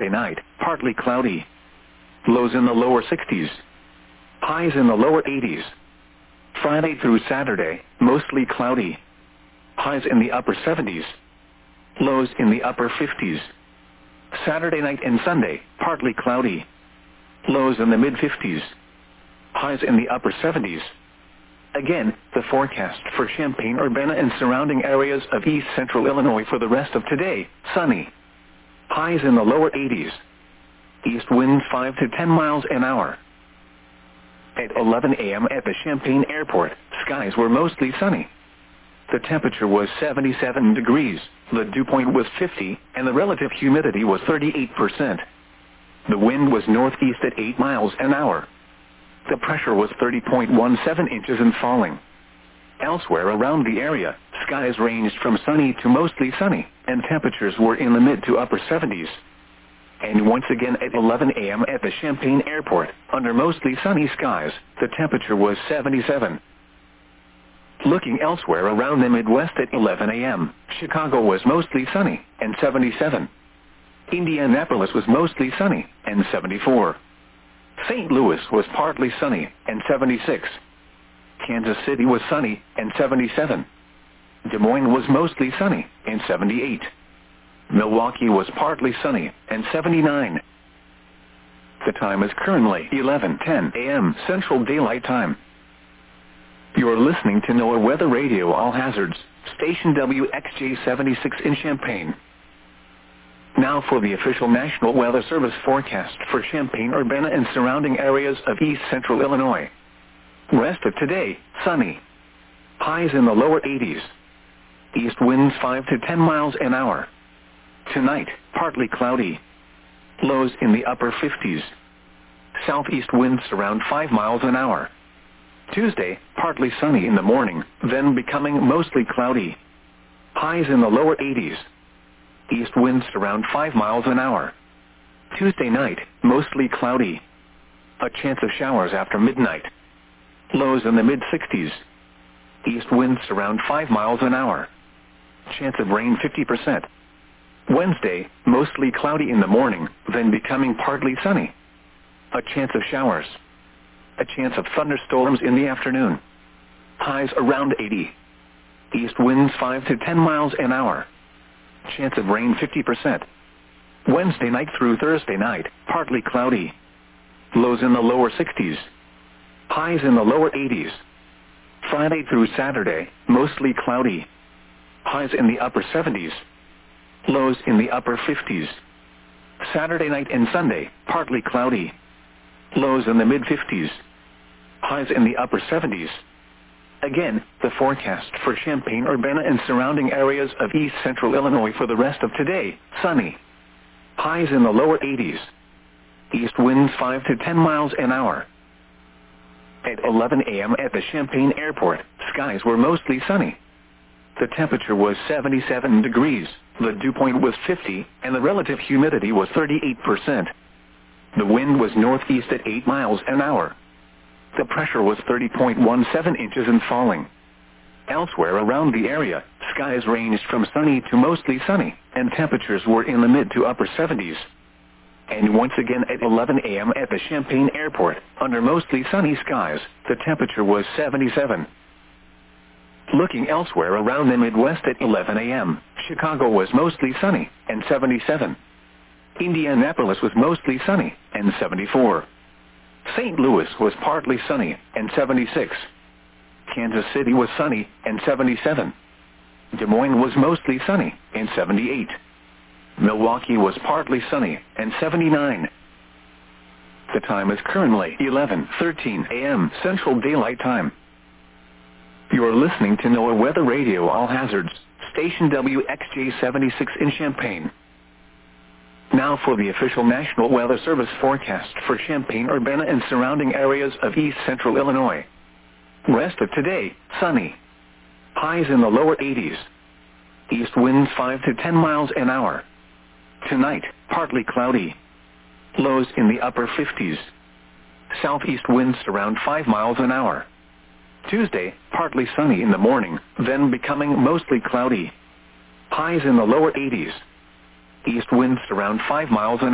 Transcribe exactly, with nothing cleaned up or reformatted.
Thursday night, partly cloudy. Lows in the lower sixties. Highs in the lower eighties. Friday through Saturday, mostly cloudy. Highs in the upper seventies. Lows in the upper fifties. Saturday night and Sunday, partly cloudy. Lows in the mid-fifties. Highs in the upper seventies. Again, the forecast for Champaign-Urbana and surrounding areas of east central Illinois for the rest of today: sunny. Highs in the lower eighties. East winds five to ten miles an hour. At eleven a m at the Champaign Airport, skies were mostly sunny. The temperature was seventy-seven degrees, the dew point was fifty, and the relative humidity was thirty-eight percent. The wind was northeast at eight miles an hour. The pressure was thirty point one seven inches and falling. Elsewhere around the area, skies ranged from sunny to mostly sunny, and temperatures were in the mid to upper seventies. And once again at eleven a m at the Champaign Airport, under mostly sunny skies, the temperature was seventy-seven. Looking elsewhere around the Midwest at eleven a m, Chicago was mostly sunny, and seventy-seven. Indianapolis was mostly sunny, and seventy-four. Saint Louis was partly sunny, and seventy-six. Kansas City was sunny, and seventy-seven. Des Moines was mostly sunny, and seventy-eight. Milwaukee was partly sunny, and seventy-nine. The time is currently eleven ten a m Central Daylight Time. You are listening to NOAA Weather Radio All Hazards, station W X J seventy-six in Champaign. Now for the official National Weather Service forecast for Champaign-Urbana and surrounding areas of east central Illinois. Rest of today, sunny. Highs in the lower eighties. East winds five to ten miles an hour. Tonight, partly cloudy. Lows in the upper fifties. Southeast winds around five miles an hour. Tuesday, partly sunny in the morning, then becoming mostly cloudy. Highs in the lower eighties. East winds around five miles an hour. Tuesday night, mostly cloudy. A chance of showers after midnight. Lows in the mid-sixties. East winds around five miles an hour. Chance of rain fifty percent. Wednesday, mostly cloudy in the morning, then becoming partly sunny. A chance of showers. A chance of thunderstorms in the afternoon. Highs around eighty. East winds five to ten miles an hour. Chance of rain fifty percent. Wednesday night through Thursday night, partly cloudy. Lows in the lower sixties. Highs in the lower eighties. Friday through Saturday, mostly cloudy. Highs in the upper seventies. Lows in the upper fifties. Saturday night and Sunday, partly cloudy. Lows in the mid-fifties. Highs in the upper seventies. Again, the forecast for Champaign-Urbana and surrounding areas of east central Illinois for the rest of today: sunny. Highs in the lower eighties. East winds five to ten miles an hour. At eleven a m at the Champaign Airport, skies were mostly sunny. The temperature was seventy-seven degrees, the dew point was fifty, and the relative humidity was thirty-eight percent. The wind was northeast at eight miles an hour. The pressure was thirty point one seven inches and falling. Elsewhere around the area, skies ranged from sunny to mostly sunny, and temperatures were in the mid to upper seventies. And once again at eleven a m at the Champaign Airport, under mostly sunny skies, the temperature was seventy-seven. Looking elsewhere around the Midwest at eleven a m, Chicago was mostly sunny, and seventy-seven. Indianapolis was mostly sunny, and seventy-four. Saint Louis was partly sunny, and seventy-six. Kansas City was sunny, and seventy-seven. Des Moines was mostly sunny, and seventy-eight. Milwaukee was partly sunny, and seventy-nine. The time is currently eleven thirteen a m Central Daylight Time. You are listening to NOAA Weather Radio All Hazards, station W X J seventy-six in Champaign. Now for the official National Weather Service forecast for Champaign-Urbana and surrounding areas of east central Illinois. Rest of today, sunny. Highs in the lower eighties. East winds five to ten miles an hour. Tonight, partly cloudy. Lows in the upper fifties. Southeast winds around five miles an hour. Tuesday, partly sunny in the morning, then becoming mostly cloudy. Highs in the lower eighties. East winds around five miles an hour.